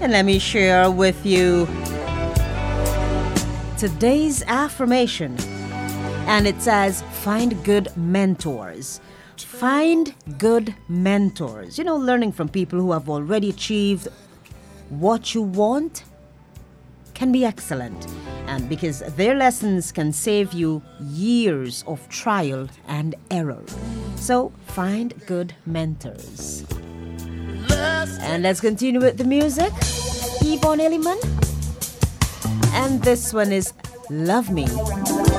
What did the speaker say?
And let me share with you today's affirmation. And it says, find good mentors. Find good mentors. Learning from people who have already achieved what you want can be excellent. And because their lessons can save you years of trial and error. So find good mentors. And let's continue with the music. Yvonne Elliman. And this one is Love Me.